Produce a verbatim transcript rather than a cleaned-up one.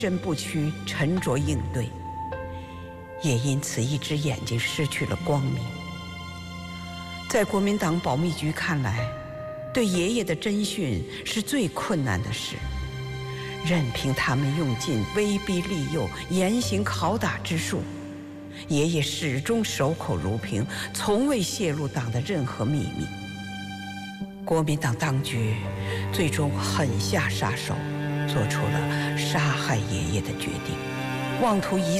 身不屈，沉着应对，也因此一只眼睛失去了光明。在国民党保密局看来，对爷爷的侦讯是最困难的事，任凭他们用尽威逼利诱、严刑拷打之术，爷爷始终守口如瓶，从未泄露党的任何秘密。国民党当局最终狠下杀手，做出了杀害爷爷的决定，妄图以